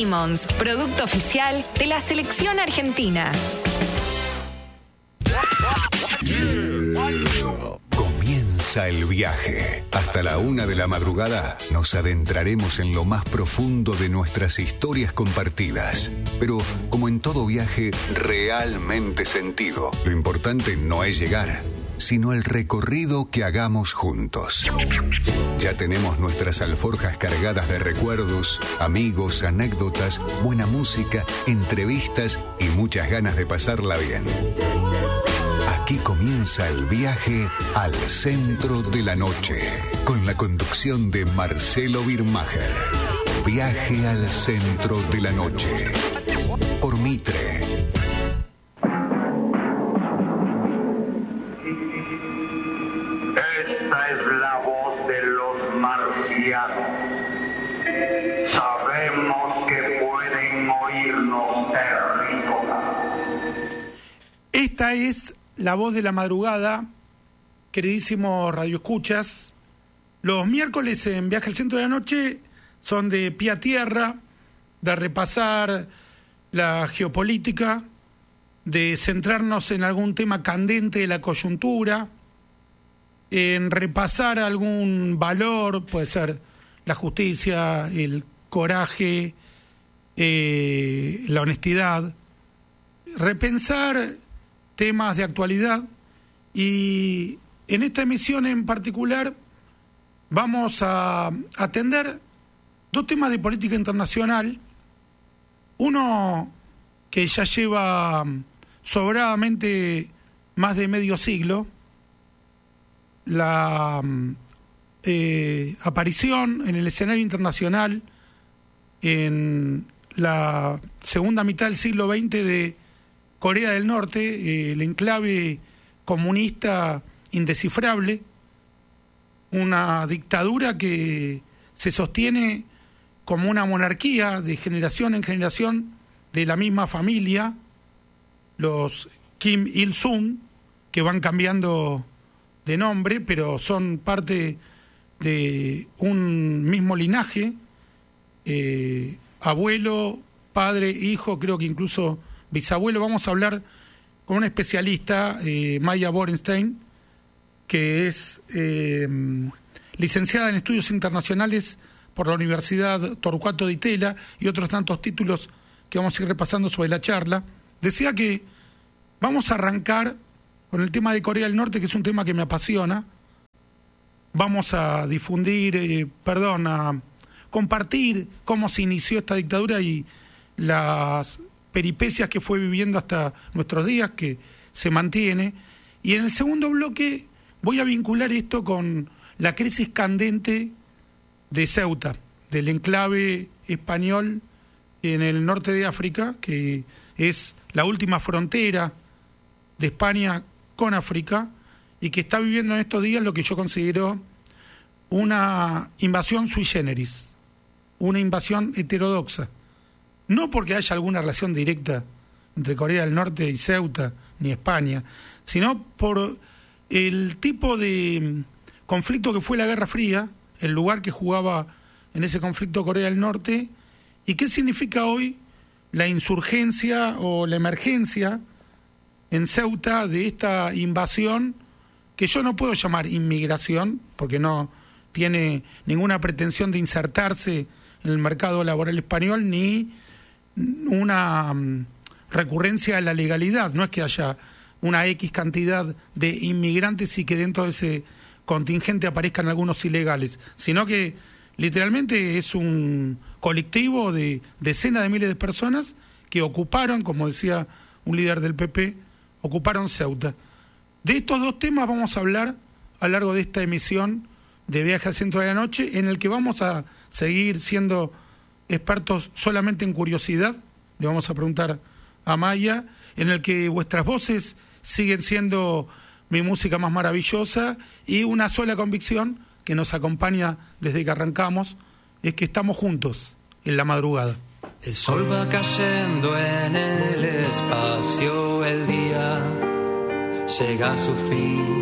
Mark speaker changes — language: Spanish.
Speaker 1: Lemons, producto oficial de la selección argentina.
Speaker 2: Comienza el viaje. Hasta la 1 de la madrugada nos adentraremos en lo más profundo de nuestras historias compartidas. Pero, como en todo viaje, realmente sentido. Lo importante no es llegar, sino el recorrido que hagamos juntos. Ya tenemos nuestras alforjas cargadas de recuerdos, amigos, anécdotas, buena música, entrevistas y muchas ganas de pasarla bien. Aquí comienza el viaje al centro de la noche, con la conducción de Marcelo Birmacher. Viaje al centro de la noche, por Mitre.
Speaker 3: Esta es la voz de los marcianos. Sabemos que pueden oírnos terrícolas.
Speaker 4: Esta es la voz de la madrugada, queridísimos radioescuchas. Los miércoles en Viaje al Centro de la Noche son de pie a tierra, de repasar la geopolítica, de centrarnos en algún tema candente de la coyuntura, en repasar algún valor, puede ser la justicia, el coraje, la honestidad, repensar temas de actualidad. Y en esta emisión en particular vamos a atender dos temas de política internacional. Uno que ya lleva sobradamente más de medio siglo, la aparición en el escenario internacional en la segunda mitad del siglo XX de Corea del Norte, el enclave comunista indescifrable, una dictadura que se sostiene como una monarquía de generación en generación de la misma familia, los Kim Il-sung, que van cambiando de nombre, pero son parte de un mismo linaje, abuelo, padre, hijo, creo que incluso bisabuelo. Vamos a hablar con una especialista, Maya Borenstein, que es licenciada en Estudios Internacionales por la Universidad Torcuato Di Tella y otros tantos títulos que vamos a ir repasando sobre la charla. Decía que vamos a arrancar con el tema de Corea del Norte, que es un tema que me apasiona. Vamos a difundir, a compartir cómo se inició esta dictadura y las peripecias que fue viviendo hasta nuestros días, que se mantiene. Y en el segundo bloque voy a vincular esto con la crisis candente de Ceuta, del enclave español en el norte de África, que es la última frontera de España con África, y que está viviendo en estos días lo que yo considero una invasión sui generis, una invasión heterodoxa. No porque haya alguna relación directa entre Corea del Norte y Ceuta, ni España, sino por el tipo de conflicto que fue la Guerra Fría, el lugar que jugaba en ese conflicto Corea del Norte, y qué significa hoy la insurgencia o la emergencia en Ceuta de esta invasión, que yo no puedo llamar inmigración, porque no tiene ninguna pretensión de insertarse en el mercado laboral español, ni una recurrencia a la legalidad. No es que haya una X cantidad de inmigrantes y que dentro de ese contingente aparezcan algunos ilegales, sino que literalmente es un colectivo de decenas de miles de personas que ocuparon, como decía un líder del PP, ocuparon Ceuta. De estos dos temas vamos a hablar a lo largo de esta emisión de Viaje al Centro de la Noche, en el que vamos a seguir siendo expertos solamente en curiosidad. Le vamos a preguntar a Maya, en el que vuestras voces siguen siendo mi música más maravillosa, y una sola convicción que nos acompaña desde que arrancamos, es que estamos juntos en la madrugada.
Speaker 5: El sol va cayendo en el espacio, el día llega a su fin.